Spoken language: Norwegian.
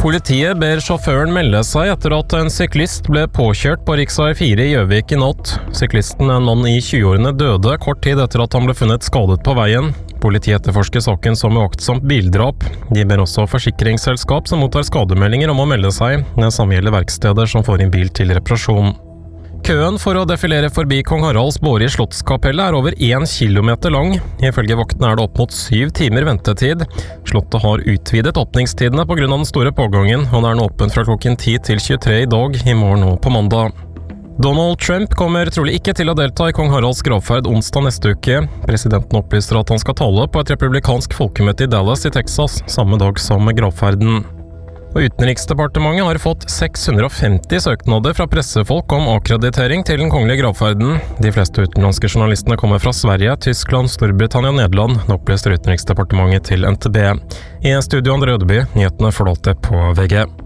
Politiet ber sjåføren melde seg etter at en syklist ble påkjørt på Riksvei 4 i Gjøvik i natt. Syklisten, en mann i 20-årene, døde kort tid etter at han ble funnet skadet på veien. Politiet etterforsker saken som uaktsomt bildrap. De ber også forsikringsselskap som mottar skademeldinger om å melde seg. Det samme gjelder verksteder som får inn bil til reparasjon. Køen for å defilere forbi Kong Haralds båre i Slottskapellet er over 1 kilometer lang. Ifølge vaktene er det opp mot 7 timer ventetid. Slottet har utvidet åpningstidene på grunn av den store pågangen, og det er nå åpent fra klokken 10 til 23 i dag, i morgen og på mandag. Donald Trump kommer trolig ikke til å delta i Kong Haralds gravferd onsdag neste uke. Presidenten opplyser at han skal tale på et republikansk folkemøte i Dallas i Texas, samme dag som gravferden. Og Utenriksdepartementet har fått 650 søknader fra pressefolk om akkreditering til den kongelige gravferden. De fleste utenlandske journalistene kommer fra Sverige, Tyskland, Storbritannia og Nederland, opplyser Utenriksdepartementet til NTB. I studio André Ødeby, nyhetene forlater på VG.